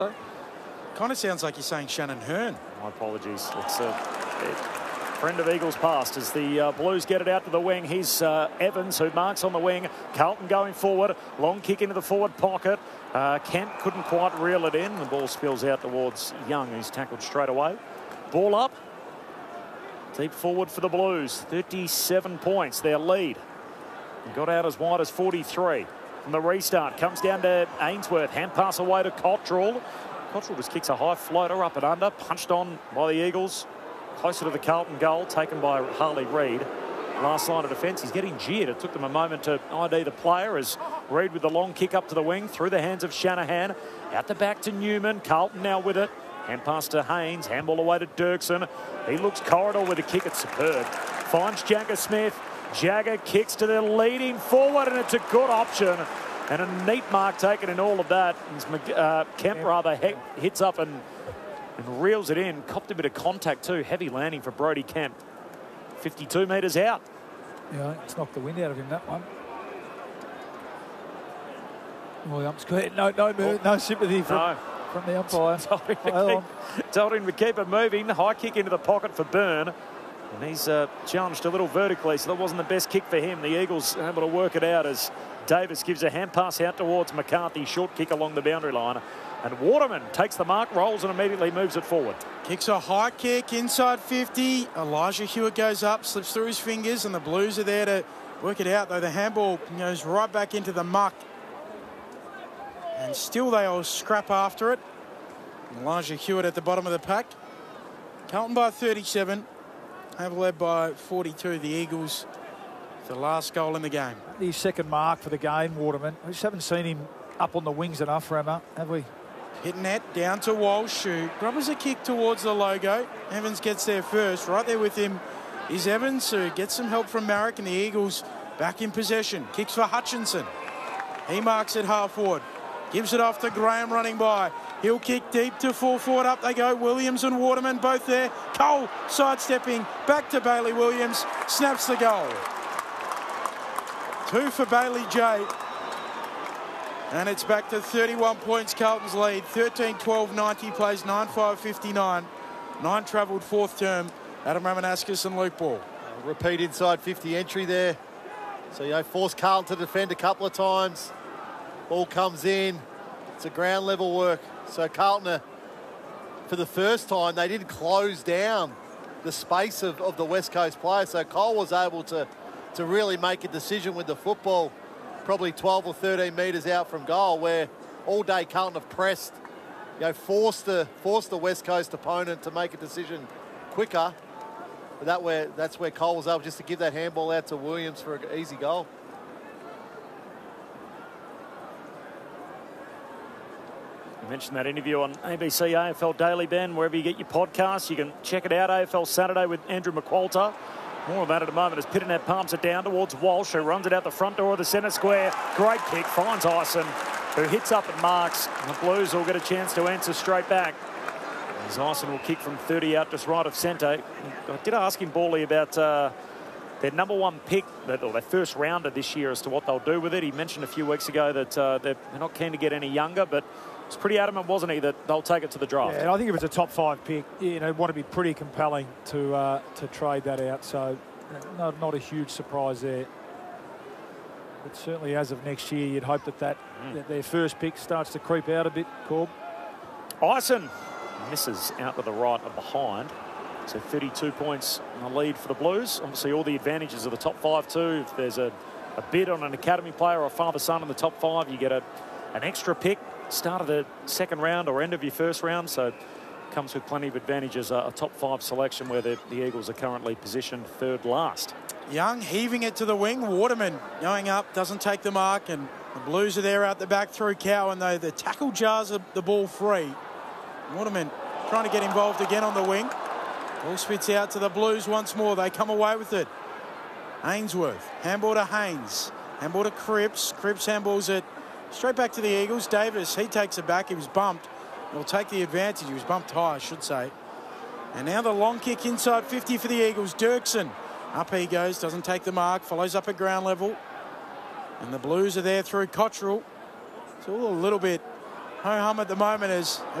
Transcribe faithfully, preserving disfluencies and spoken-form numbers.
Kind of sounds like you're saying Shannon Hearn. My apologies. It's a, a friend of Eagles past as the uh, Blues get it out to the wing. Here's uh, Evans, who marks on the wing. Carlton going forward. Long kick into the forward pocket. Uh, Kent couldn't quite reel it in. The ball spills out towards Young, who's tackled straight away. Ball up. Deep forward for the Blues. thirty-seven points, their lead. And got out as wide as forty-three. From the restart, comes down to Ainsworth. Hand pass away to Cottrell. Cottrell just kicks a high floater up and under. Punched on by the Eagles. Closer to the Carlton goal, taken by Harley Reid. Last line of defence, he's getting jeered. It took them a moment to I D the player as Reid with the long kick up to the wing. Through the hands of Shanahan. Out the back to Newman. Carlton now with it. Hand pass to Haynes. Handball away to Dirksen. He looks corridor with a kick. It's superb. Finds Jagger Smith. Jagger kicks to the leading forward, and it's a good option. And a neat mark taken in all of that. Uh, Kemp rather hits up and, and reels it in. Copped a bit of contact too. Heavy landing for Brodie Kemp. fifty-two metres out. Yeah, it's knocked the wind out of him, that one. Well, ump's good. No, no, oh. no sympathy from, no. from the umpire. told, him keep, told him to keep it moving. High kick into the pocket for Byrne. And he's uh, challenged a little vertically, so that wasn't the best kick for him. The Eagles able to work it out as Davis gives a hand pass out towards McCarthy. Short kick along the boundary line. And Waterman takes the mark, rolls and immediately moves it forward. Kicks a high kick inside fifty. Elijah Hewitt goes up, slips through his fingers, and the Blues are there to work it out, though the handball goes right back into the muck. And still they all scrap after it. Elijah Hewitt at the bottom of the pack. Carlton by thirty-seven. Have led by forty-two, the Eagles, the last goal in the game. His second mark for the game, Waterman. We just haven't seen him up on the wings enough, Rammer, have we? Hitting that down to Walsh, who grubbers a kick towards the logo. Evans gets there first. Right there with him is Evans, who gets some help from Marek, and the Eagles back in possession. Kicks for Hutchinson. He marks it half forward. Gives it off to Graham running by. He'll kick deep to full forward. Up they go. Williams and Waterman both there. Cole sidestepping back to Bailey Williams. Snaps the goal. Two for Bailey J. And it's back to thirty-one points, Carlton's lead. thirteen twelve ninety, plays nine five fifty-nine. Nine travelled fourth term. Adam Ramanauskas and Luke Ball. Uh, repeat inside fifty entry there. So, you know, force Carlton to defend a couple of times. Ball comes in. It's a ground level work. So Carlton, uh, for the first time, they didn't close down the space of, of the West Coast players. So Cole was able to, to really make a decision with the football, probably twelve or thirteen metres out from goal, where all day Carlton have pressed, you know, forced the, forced the West Coast opponent to make a decision quicker. But that where, that's where Cole was able just to give that handball out to Williams for an easy goal. You mentioned that interview on A B C A F L Daily, Ben. Wherever you get your podcasts, you can check it out. A F L Saturday with Andrew McQualter. More of that at the moment as Pitternet palms it down towards Walsh, who runs it out the front door of the centre square. Great kick, finds Ison, who hits up and marks. And the Blues will get a chance to answer straight back. As Ison will kick from thirty out just right of centre. I did ask him, Bally, about uh, their number one pick, or their first rounder this year, as to what they'll do with it. He mentioned a few weeks ago that uh, they're not keen to get any younger, but it's pretty adamant, wasn't he, that they'll take it to the draft? Yeah, I think if it's a top five pick, you know, want to be pretty compelling to uh, to trade that out. So, not, not a huge surprise there. But certainly, as of next year, you'd hope that, that, mm. that their first pick starts to creep out a bit, Corb. Ison misses out to the right and behind. So thirty-two points in the lead for the Blues. Obviously, all the advantages of the top five too. If there's a, a bid on an academy player or a father-son in the top five, you get a an extra pick. Start of the second round or end of your first round, so comes with plenty of advantages. A, a top five selection where the, the Eagles are currently positioned third last. Young heaving it to the wing. Waterman going up, doesn't take the mark, and the Blues are there out the back through Cowan, though the tackle jars the ball free. Waterman trying to get involved again on the wing. Ball spits out to the Blues once more. They come away with it. Ainsworth, handball to Haynes, handball to Cripps. Cripps handballs it straight back to the Eagles. Davis, he takes it back. He was bumped. He'll take the advantage. He was bumped high, I should say. And now the long kick inside fifty for the Eagles. Dirksen, up he goes, doesn't take the mark, follows up at ground level. And the Blues are there through Cottrell. It's all a little bit ho hum at the moment as